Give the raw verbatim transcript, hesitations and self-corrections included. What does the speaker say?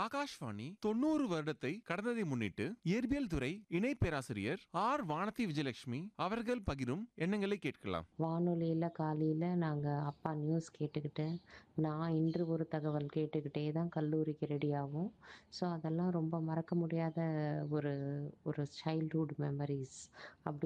ஆகாஷ்வாணி தொண்ணூறு வருடத்தை கடந்ததை முன்னிட்டு இயற்பியல் துறை இணை பேராசிரியர் ஆர் வானதி விஜயலட்சுமி அவர்கள் பகிரும் எண்ணங்களை கேட்கலாம். வானொலியில் காலையில் நாங்கள் அப்பா நியூஸ் கேட்டுக்கிட்டு நான் இன்று ஒரு தகவல் கேட்டுக்கிட்டே தான் கல்லூரிக்கு ரெடி ஆகும். ஸோ அதெல்லாம் ரொம்ப மறக்க முடியாத ஒரு ஒரு சைல்ட்ஹுட் மெமரிஸ் அப்படி